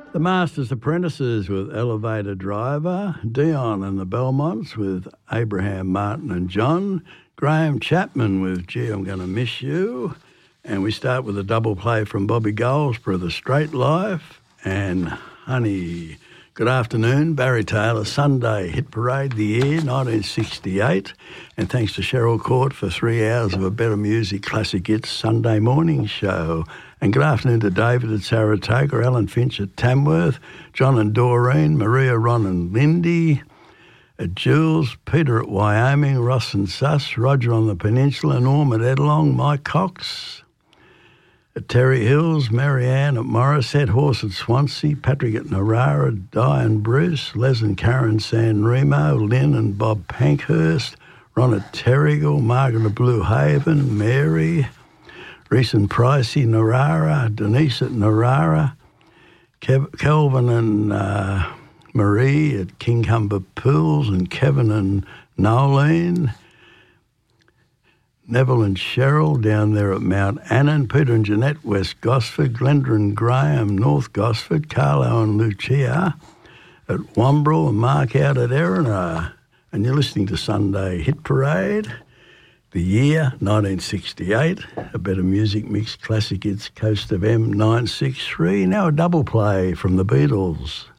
The Master's Apprentices with Elevator Driver, Dion and the Belmonts with Abraham Martin and John, Graham Chapman with Gee, I'm Gonna Miss You, and we start with a double play from Bobby Goldsborough, The Straight Life, and Honey. Good afternoon, Barry Taylor, Sunday Hit Parade, the year 1968, and thanks to Cheryl Court for 3 hours of a Better Music Classic Hits Sunday morning show. And good afternoon to David at Saratoga, Alan Finch at Tamworth, John and Doreen, Maria, Ron and Lindy, at Jules, Peter at Wyoming, Ross and Suss, Roger on the Peninsula, Norm at Edlong, Mike Cox at Terry Hills, Marianne at Morisset, Horse at Swansea, Patrick at Narara, Diane Bruce, Les and Karen San Remo, Lynn and Bob Pankhurst, Ron at Terrigal, Margaret at Blue Haven, Mary, Reese and Pricey, Narara, Denise at Narara, Kelvin and Marie at Kinghumber Pools, and Kevin and Nolene, Neville and Cheryl down there at Mount Annan, Peter and Jeanette, West Gosford, Glenda and Graham, North Gosford, Carlo and Lucia at Wombrel, and Mark out at Erina. And you're listening to Sunday Hit Parade. The year, 1968, a Better Music Mix Classic Hits Coast of M 963. Now a double play from the Beatles.